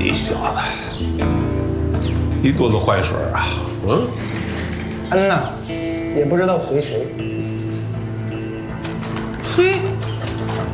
你小子，一肚子坏水啊！ 恩呐，也不知道随谁。